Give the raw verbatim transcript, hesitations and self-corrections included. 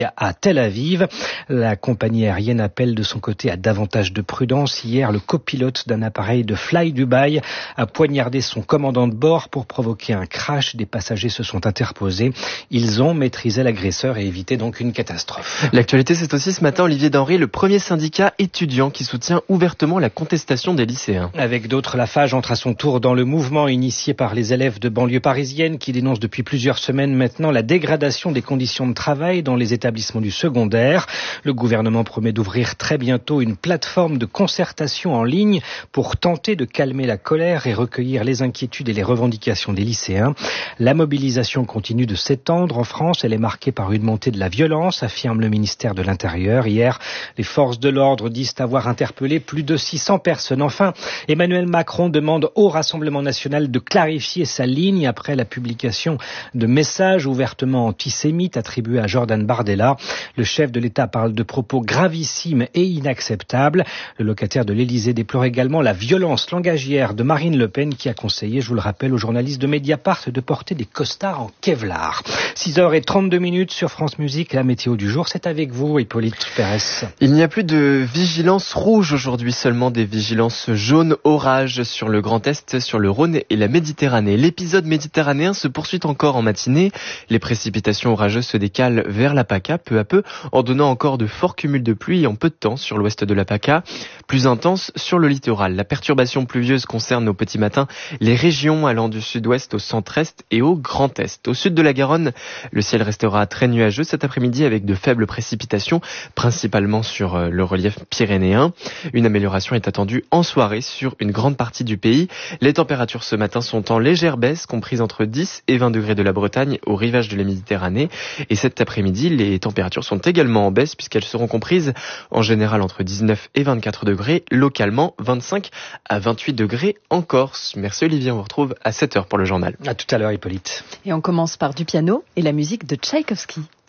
à Tel Aviv. La compagnie aérienne appelle de son côté à davantage de prudence. Hier, le copilote d'un appareil de Fly Dubai a poignardé son commandant de bord pour provoquer un crash. Des passagers se sont interposés. Ils ont maîtrisé l'agresseur et évité donc une catastrophe. L'actualité, c'est aussi ce matin Olivier Denry, le premier syndicat étudiant qui soutient ouvertement la contestation des lycéens. Avec d'autres, la Fage entre à son tour dans le mouvement initié par les élèves de banlieue parisienne qui dénoncent depuis plusieurs semaines maintenant la dégradation des conditions de travail dans les établissements du secondaire. Le gouvernement promet d'ouvrir très bientôt une plateforme de concertation en ligne pour tenter de calmer la colère et recueillir les inquiétudes et les revendications des lycéens. La mobilisation continue de s'étendre en France. Elle est marquée par une montée de la violence, affirme le ministère de l'Intérieur. Hier, les forces de l'ordre disent avoir interpellé plus de six cents personnes. Enfin, Emmanuel Macron demande au Rassemblement national de clarifier sa ligne après la publication de messages ouvertement antisémites attribués à Jordan Bardella. Le chef de l'État parle de propos gravissimes et inacceptables. Le locataire de l'Élysée déplore également la violence langagière de Marine Le Pen qui a conseillé, je vous le rappelle, aux journalistes de Mediapart de porter des costards en Kevlar. six heures trente-deux minutes sur France Musique. La météo du jour, c'est avec vous, Hippolyte Pérez. Il n'y a plus de vigilance rouge aujourd'hui, seulement des vigilances jaunes orage sur le Grand Est, sur le Rhône et la Méditerranée. L'épisode méditerranéen se poursuit encore en matinée. Les précipitations orageuses se décalent vers la PACA peu à peu, en donnant encore de forts cumuls de pluie en peu de temps sur l'ouest de la PACA, plus intense sur le littoral. La perturbation pluvieuse concerne au petit matin les régions allant du sud-ouest au centre-est et au Grand Est. Au sud de la Garonne, le ciel restera très nuageux cet après-midi avec de faibles précipitations, principalement sur le relief pyrénéen. Une amélioration est attendue en soirée sur une grande partie du pays. Les températures ce matin sont en légère baisse, comprises entre dix et vingt degrés de la Bretagne au rivage de la Méditerranée. Et cet après-midi, les températures sont également en baisse puisqu'elles seront comprises en général entre dix-neuf et vingt-quatre degrés, localement vingt-cinq à vingt-huit degrés en Corse. Merci Olivier, on vous retrouve à sept heures pour le journal. À tout à l'heure Hippolyte. Et on commence par du piano et la musique de Tchaïkovski.